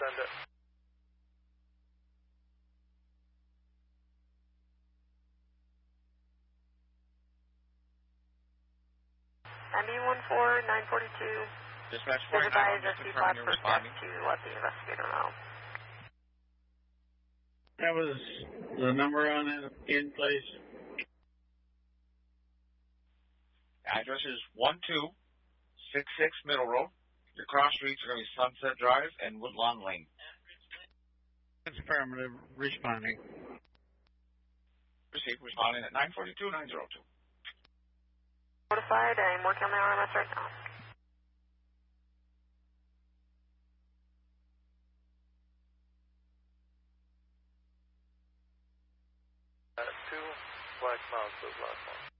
send it. MB14942. Dispatch Supervise 49, SC just Flash confirming you're for step responding. to let the investigator know. That was the number on it in place. Address is 1266 Middle Road. Your cross streets are going to be Sunset Drive and Woodlawn Lane. It's affirmative, responding. Received, responding at 942-902. Notified, I'm working on the RMS right now. At 2, Black Mountain, Black Mountain.